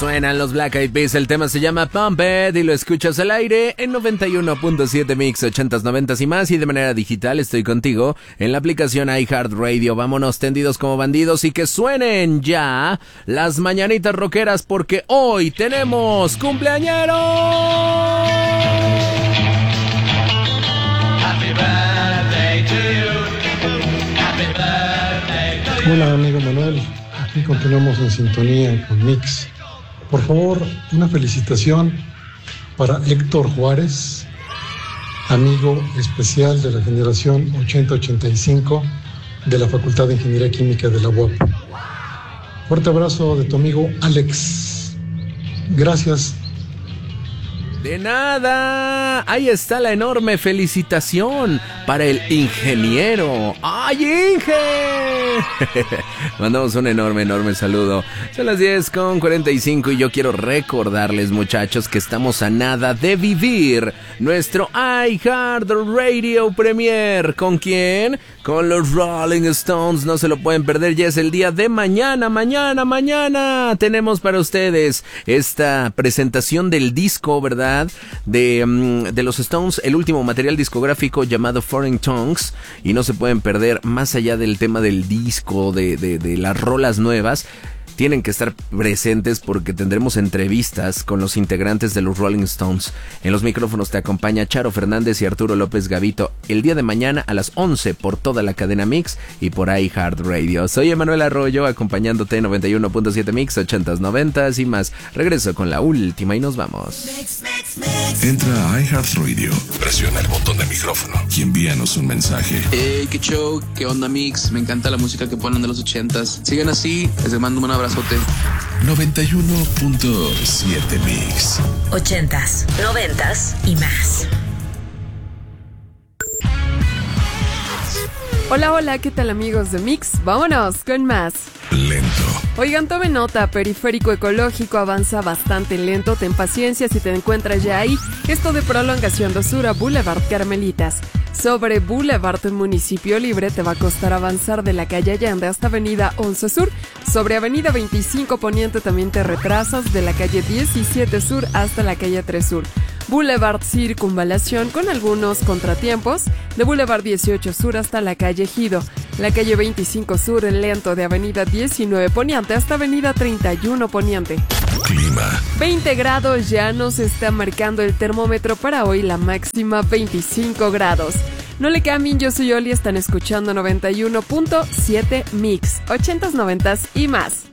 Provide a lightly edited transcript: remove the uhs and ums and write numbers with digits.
Suenan los Black Eyed Peas, el tema se llama Pump It y lo escuchas al aire en 91.7 Mix, 80s, 90s y más, y de manera digital estoy contigo en la aplicación iHeartRadio. Vámonos tendidos como bandidos y que suenen ya las mañanitas rockeras porque hoy tenemos cumpleañeros. Happy birthday to you. Happy birthday to you. Hola amigo Manuel, aquí continuamos en sintonía con Mix. Por favor, una felicitación para Héctor Juárez, amigo especial de la generación 80-85 de la Facultad de Ingeniería Química de la UAP. Fuerte abrazo de tu amigo Alex. Gracias. De nada, ahí está la enorme felicitación para el ingeniero. ¡Ay, Inge! Mandamos un enorme saludo. Son las 10:45 y yo quiero recordarles, muchachos, que estamos a nada de vivir nuestro iHeartRadio Premiere. ¿Con quién? Con los Rolling Stones. No se lo pueden perder, ya es el día de mañana. Mañana tenemos para ustedes esta presentación del disco, ¿verdad? De los Stones, el último material discográfico llamado Foreign Tongues, y no se pueden perder, más allá del tema del disco, de las rolas nuevas. Tienen que estar presentes porque tendremos entrevistas con los integrantes de los Rolling Stones. En los micrófonos te acompaña Charo Fernández y Arturo López Gavito el día de mañana a las 11 por toda la cadena Mix y por iHeartRadio. Soy Emanuel Arroyo acompañándote en 91.7 Mix, 80s, 90s y más. Regreso con la última y nos vamos. Entra a iHeartRadio, presiona el botón de micrófono y envíanos un mensaje. Hey, qué show, qué onda Mix, me encanta la música que ponen de los 80s. Sigan así, les mando un abrazote. 91.7 Mix. 80s, 90s y más. Hola, ¿qué tal amigos de Mix? Vámonos con más. Lento. Oigan, tomen nota, periférico ecológico avanza bastante lento, ten paciencia si te encuentras ya ahí. Esto de prolongación 2 Sur a Boulevard Carmelitas. Sobre Boulevard Municipio Libre te va a costar avanzar de la calle Allende hasta Avenida 11 Sur. Sobre Avenida 25 Poniente también te retrasas de la calle 17 Sur hasta la calle 3 Sur. Boulevard Circunvalación con algunos contratiempos, de Boulevard 18 Sur hasta la calle Ejido. La calle 25 Sur lento de Avenida 19 Poniente hasta Avenida 31 Poniente. Clima. 20 grados ya nos está marcando el termómetro para hoy, la máxima 25 grados. No le cambien, yo soy Oli, están escuchando 91.7 Mix, 80s, 90s y más.